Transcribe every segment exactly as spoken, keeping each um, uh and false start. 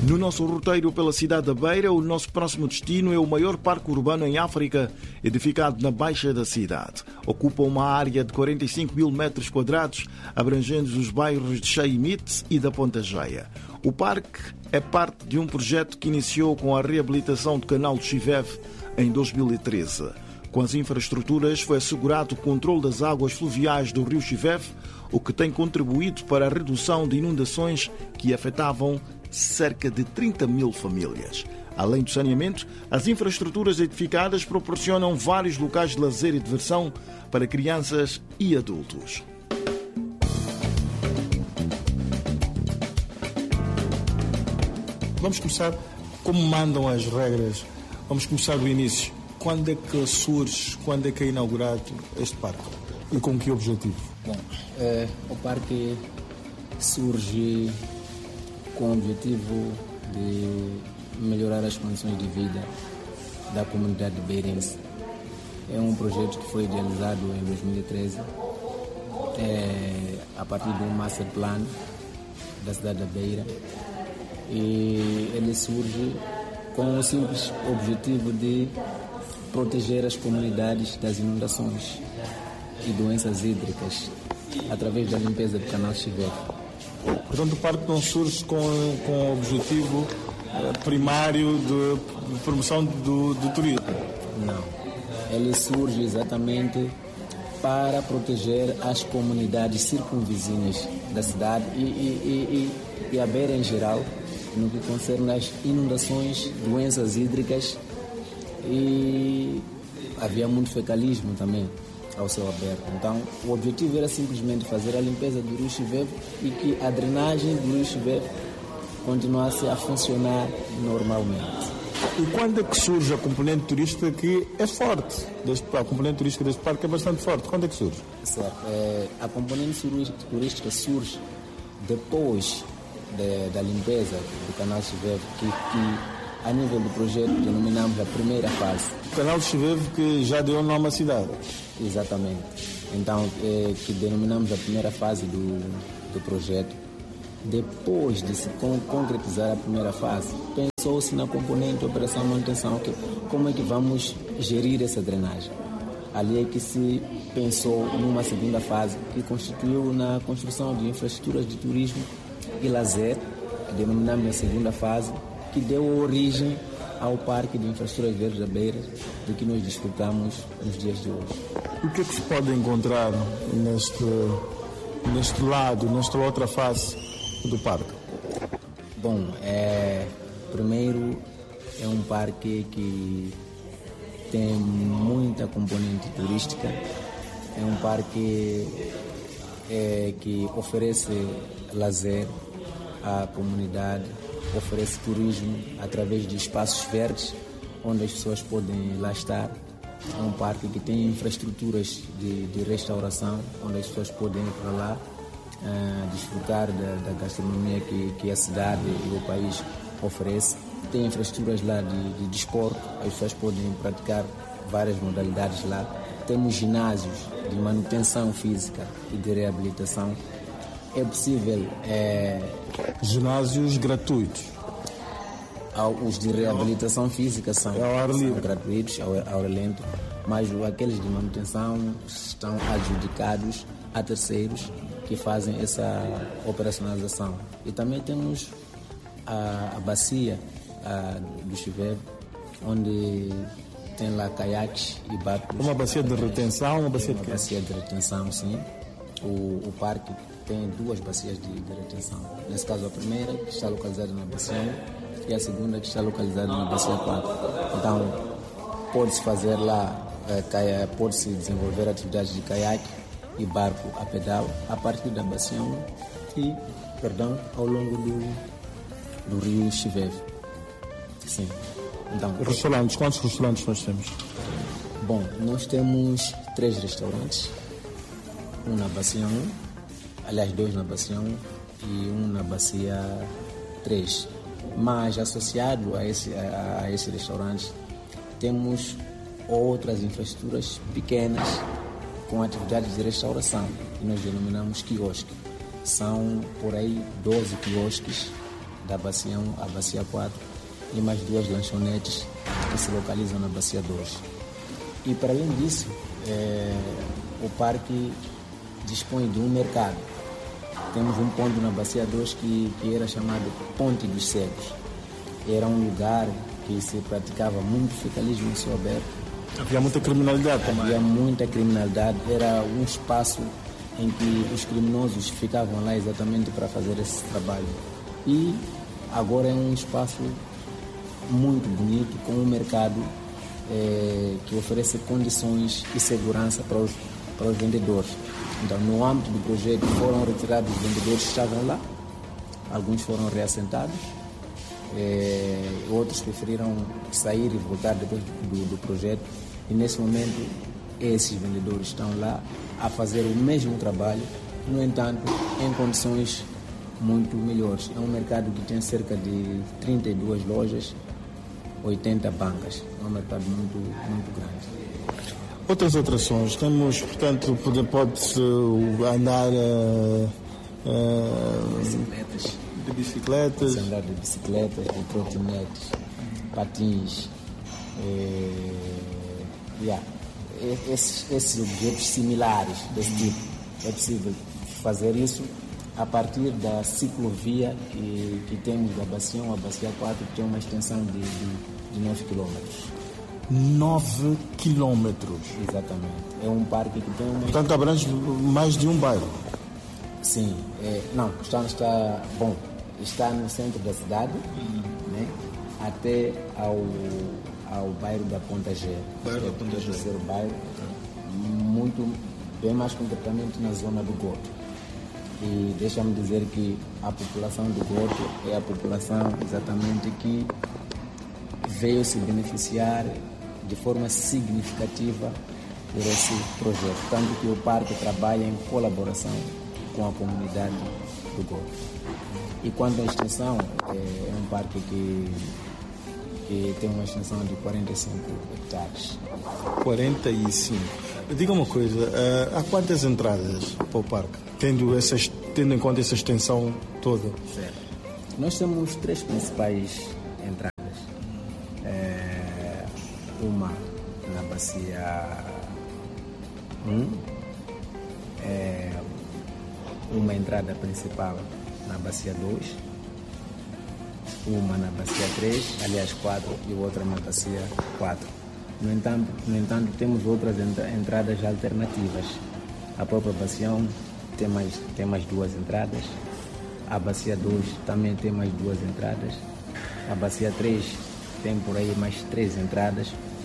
No nosso roteiro pela cidade da Beira, o nosso próximo destino é o maior parque urbano em África, edificado na baixa da cidade. Ocupa uma área de quarenta e cinco mil metros quadrados, abrangendo os bairros de Chaimite e da Ponta Jeia. O parque é parte de um projeto que iniciou com a reabilitação do canal de Chiveve em dois mil e treze. Com as infraestruturas foi assegurado o controle das águas fluviais do rio Chiveve, o que tem contribuído para a redução de inundações que afetavam cerca de trinta mil famílias. Além do saneamento, as infraestruturas edificadas proporcionam vários locais de lazer e diversão para crianças e adultos. Vamos começar como mandam as regras. Vamos começar do início. Quando é que surge, quando é que é inaugurado este parque? E com que objetivo? Bom, é, o parque surge com o objetivo de melhorar as condições de vida da comunidade beirense. É um projeto que foi idealizado em dois mil e treze, é, a partir de um master plan da cidade da Beira, e ele surge com o simples objetivo de proteger as comunidades das inundações e doenças hídricas através da limpeza do canal Chiveve. Portanto, o parque não surge com, com o objetivo primário de, de promoção do, do turismo? Não. Ele surge exatamente para proteger as comunidades circunvizinhas da cidade e, e, e, e a Beira em geral, no que concerne às inundações, doenças hídricas, e havia muito fecalismo também ao céu aberto. Então, o objetivo era simplesmente fazer a limpeza do rio Chiveve e que a drenagem do rio Chiveve continuasse a funcionar normalmente. E quando é que surge a componente turística, que é forte? Deste, a componente turística deste parque é bastante forte. Quando é que surge? Certo. É, a componente turística surge depois de, da limpeza do canal Chiveve, que, que a nível do projeto denominamos a primeira fase. O canal de Chiveve que já deu nome à cidade. Exatamente. Então, é, que denominamos a primeira fase do, do projeto. Depois de se con- concretizar a primeira fase, pensou-se na componente operação e manutenção, que, como é que vamos gerir essa drenagem. Ali é que se pensou numa segunda fase, que constituiu na construção de infraestruturas de turismo e lazer, que denominamos a segunda fase, que deu origem ao Parque de Infraestruturas Verdes da Beira, do que nós desfrutamos nos dias de hoje. O que é que se pode encontrar neste, neste lado, nesta outra face do parque? Bom, é, primeiro é um parque que tem muita componente turística, é um parque é, que oferece lazer à comunidade, oferece turismo através de espaços verdes onde as pessoas podem lá estar. É um parque que tem infraestruturas de, de restauração onde as pessoas podem ir para lá uh, desfrutar da, da gastronomia que, que a cidade e o país oferece. Tem infraestruturas lá de, de desporto, as pessoas podem praticar várias modalidades lá. Temos ginásios de manutenção física e de reabilitação. É possível... É, ginásios gratuitos? Os de reabilitação física são, ao ar livre. São gratuitos, ao, ao relento, mas aqueles de manutenção estão adjudicados a terceiros que fazem essa operacionalização. E também temos a, a bacia a, do Chiveve, onde tem lá caiaques e barcos. Uma bacia de retenção, uma bacia uma de bacia de retenção, sim. O, o parque tem duas bacias de, de retenção. Nesse caso, a primeira, que está localizada na bacia um, e a segunda, que está localizada na bacia quatro. Então, pode-se fazer lá, é, pode-se desenvolver atividades de caiaque e barco a pedal a partir da bacia um e, perdão, ao longo do, do rio Chiveve. Sim. Então, restaurantes, quantos restaurantes nós temos? Bom, nós temos três restaurantes. Um na bacia um, aliás, dois na bacia um e um na bacia três. Mas associado a esse, a, a esse restaurante, temos outras infraestruturas pequenas com atividades de restauração, que nós denominamos quiosque. São por aí doze quiosques da Bacia um à Bacia quatro e mais duas lanchonetes que se localizam na Bacia dois. E para além disso, é, o parque dispõe de um mercado. Temos um ponto na Bacia dois que, que era chamado Ponte dos Cegos. Era um lugar que se praticava muito fecalismo em céu aberto. Havia muita criminalidade também. Havia muita criminalidade. Era um espaço em que os criminosos ficavam lá exatamente para fazer esse trabalho. E agora é um espaço muito bonito, com um mercado é, que oferece condições e segurança para os, para os vendedores. Então, no âmbito do projeto, foram retirados os vendedores que estavam lá, alguns foram reassentados, é, outros preferiram sair e voltar depois do, do projeto, e nesse momento esses vendedores estão lá a fazer o mesmo trabalho, no entanto, em condições muito melhores. É um mercado que tem cerca de trinta e duas lojas, oitenta bancas. É um mercado muito, muito grande. Outras atrações, temos, portanto, pode-se andar uh, uh, bicicletas. de bicicletas. Pode-se andar de bicicletas, de trotinetes, patins, eh, yeah. esses, esses objetos similares desse tipo. É possível fazer isso a partir da ciclovia que, que temos da Bacia um à Bacia quatro, que tem uma extensão de, de, de nove quilômetros. nove quilômetros? Exatamente. É um parque que tem uma... Portanto, abrange mais de um bairro? Sim. É, não, está, está, bom, está no centro da cidade, uhum. né, até ao, ao bairro da Ponta G. Bairro da Ponta G. É o terceiro bairro, muito, bem mais concretamente na zona do Goto. E deixa-me dizer que a população do Goto é a população exatamente que veio se beneficiar de forma significativa por esse projeto, tanto que o parque trabalha em colaboração com a comunidade do Goto. E quanto à extensão, é um parque que, que tem uma extensão de quarenta e cinco hectares. quarenta e cinco. Diga uma coisa, uh, há quantas entradas para o parque, tendo, essas, tendo em conta essa extensão toda? Certo. Nós temos três principais entradas. É, uma na Bacia um, é, uma entrada principal na Bacia dois, uma na Bacia três, aliás quatro, e outra na Bacia quatro. No entanto, no entanto, temos outras entradas alternativas. A própria Bacia um tem mais, tem mais duas entradas. A Bacia dois também tem mais duas entradas. A Bacia três tem por aí mais três entradas.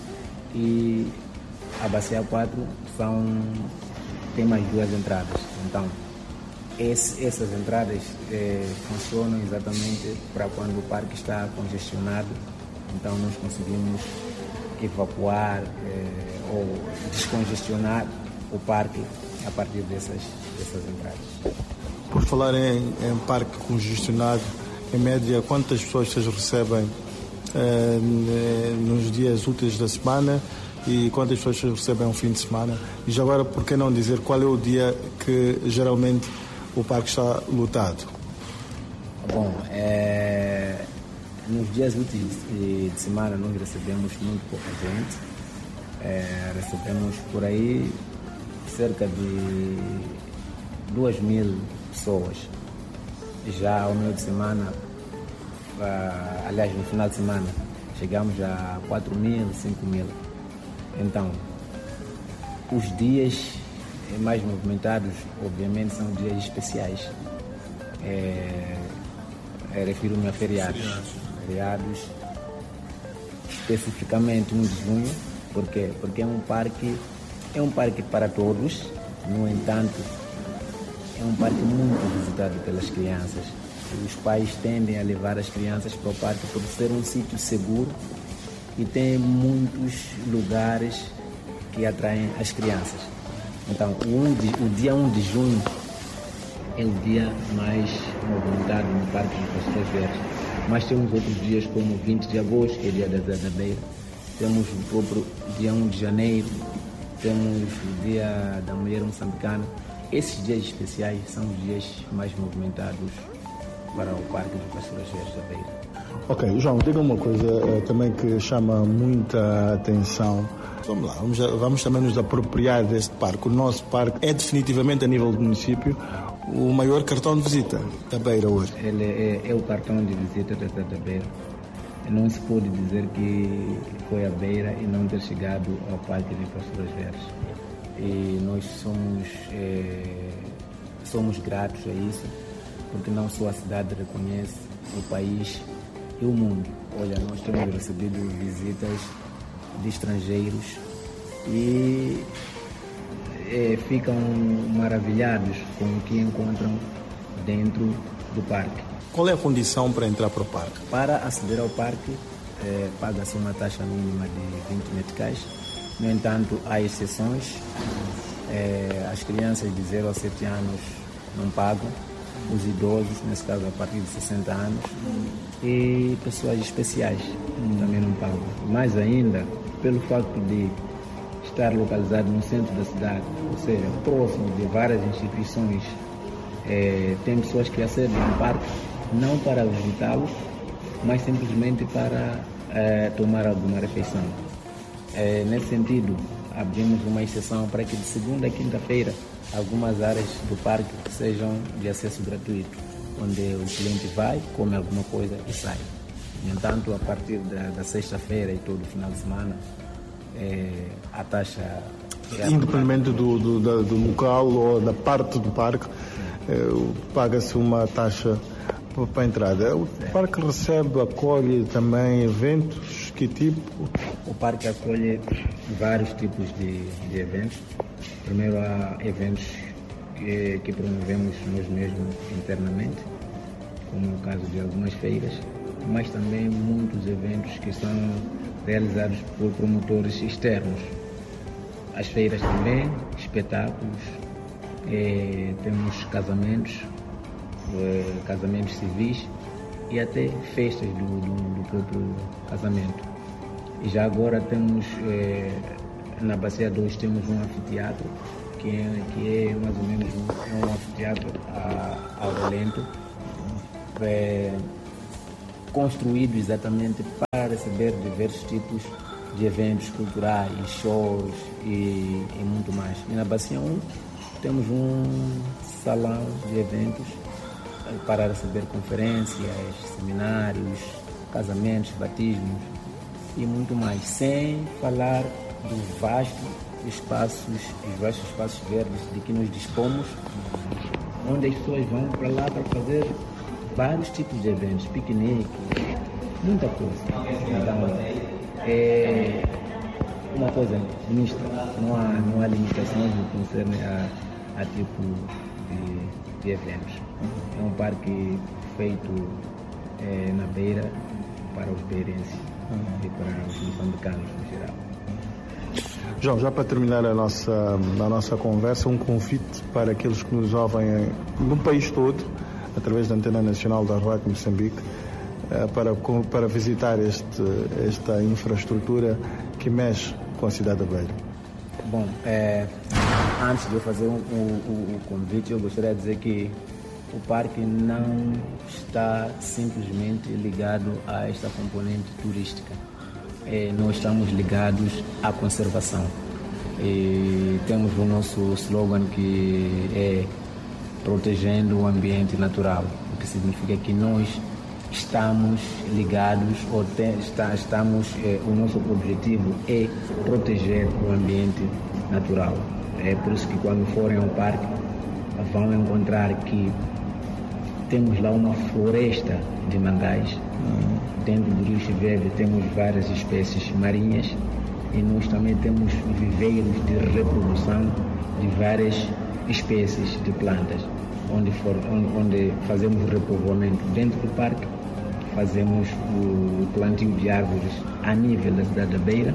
E a Bacia quatro são, tem mais duas entradas. Então, esse, essas entradas eh, funcionam exatamente para quando o parque está congestionado. Então, nós conseguimos evacuar eh, ou descongestionar o parque a partir dessas, dessas entradas. Por falar em, em parque congestionado, em média, quantas pessoas vocês recebem eh, nos dias úteis da semana e quantas pessoas vocês recebem ao fim de semana? E já agora, por que não dizer qual é o dia que geralmente o parque está lotado? Bom, é... nos dias úteis de semana nós recebemos muito pouca gente, é, recebemos por aí cerca de duas mil pessoas. Já ao meio de semana, ah, aliás no final de semana, chegamos a quatro mil, cinco mil. Então, os dias mais movimentados, obviamente, são dias especiais. É, é, refiro-me a feriados. feriados, especificamente um de junho, porque porque é um parque é um parque para todos. No entanto, é um parque muito visitado pelas crianças. Os pais tendem a levar as crianças para o parque por ser um sítio seguro e tem muitos lugares que atraem as crianças. Então, o, um de, o dia um de junho é o dia mais movimentado no Parque dos Castores Verdes. Mas temos outros dias como vinte de agosto, que é o dia da verdadeira. Temos o próprio dia um de janeiro. Temos o dia da mulher moçambicana. Esses dias especiais são os dias mais movimentados para o Parque de Pastoras Verdes da Beira. Ok, João, diga uma coisa eh, também que chama muita atenção. Vamos lá, vamos, vamos também nos apropriar deste parque. O nosso parque é definitivamente, a nível do município, o maior cartão de visita da Beira hoje. Ele é, é o cartão de visita da, da Beira. Não se pode dizer que foi a Beira e não ter chegado ao Parque de Pastoras Verdes. E nós somos, é, somos gratos a isso, porque não só a cidade reconhece, o país e o mundo. Olha, nós temos recebido visitas de estrangeiros e é, ficam maravilhados com o que encontram dentro do parque. Qual é a condição para entrar para o parque? Para aceder ao parque, é, paga-se uma taxa mínima de vinte meticais. No entanto, há exceções. É, as crianças de zero a sete anos não pagam. Os idosos, nesse caso a partir de sessenta anos, e pessoas especiais também não pagam. Mais ainda, pelo facto de estar localizado no centro da cidade, ou seja, próximo de várias instituições, é, tem pessoas que acedem ao parque não para visitá-los, mas simplesmente para é, tomar alguma refeição. É, nesse sentido, abrimos uma exceção para que de segunda a quinta-feira algumas áreas do parque sejam de acesso gratuito, onde o cliente vai, come alguma coisa e sai. No entanto, a partir da, da sexta-feira e todo final de semana, é, a taxa... É Independentemente do, do, do, do local ou da parte do parque, é, paga-se uma taxa para a entrada. O parque recebe, acolhe também eventos, que tipo? O parque acolhe vários tipos de, de eventos. Primeiro há eventos que, que promovemos nós mesmos internamente, como no caso de algumas feiras, mas também muitos eventos que são realizados por promotores externos. As feiras também, espetáculos, eh, temos casamentos, eh, casamentos civis e até festas do, do, do próprio casamento. E já agora temos, eh, na Bacia dois, temos um anfiteatro, que é, que é mais ou menos um, um anfiteatro a, ao relento, é, construído exatamente para receber diversos tipos de eventos culturais, shows e, e muito mais. E na Bacia um temos um salão de eventos para receber conferências, seminários, casamentos, batismos e muito mais, sem falar do vasto espaços, os vastos espaços verdes de que nos dispomos, onde as pessoas vão para lá para fazer vários tipos de eventos, piquenique, muita coisa. Então, é uma coisa mista, não há, não há limitações no que concerne a, a tipo de, de eventos. É um parque feito é, na Beira para os beirenses uhum. e para os moçambicanos no geral. João, já para terminar a nossa, a nossa conversa, um convite para aqueles que nos ouvem no país todo, através da Antena Nacional da Rádio Moçambique, para, para visitar este, esta infraestrutura que mexe com a cidade da Beira. Bom, é, antes de eu fazer o, o, o convite, eu gostaria de dizer que o parque não está simplesmente ligado a esta componente turística. É, nós estamos ligados à conservação. E temos o nosso slogan que é protegendo o ambiente natural, o que significa que nós estamos ligados, ou te, está, estamos, é, o nosso objetivo é proteger o ambiente natural. É por isso que quando forem ao parque vão encontrar que temos lá uma floresta de mangás. Uhum. Dentro do rio Chiveve temos várias espécies marinhas e nós também temos viveiros de reprodução de várias espécies de plantas, onde, for, onde fazemos o repovoamento dentro do parque, fazemos o plantio de árvores a nível da cidade da Beira,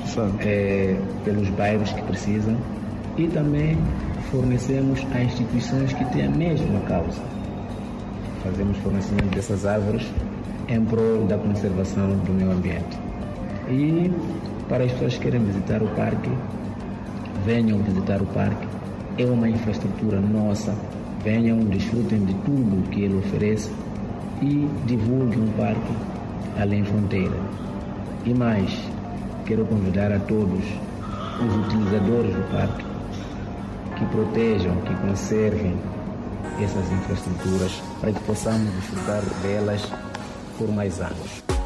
é, pelos bairros que precisam, e também fornecemos a instituições que têm a mesma causa. Fazemos fornecimento dessas árvores em prol da conservação do meio ambiente. E para as pessoas que querem visitar o parque, venham visitar o parque. É uma infraestrutura nossa. Venham, desfrutem de tudo que ele oferece e divulgue um parque além fronteira. E mais, quero convidar a todos os utilizadores do parque que protejam, que conservem essas infraestruturas para que possamos desfrutar delas por mais anos.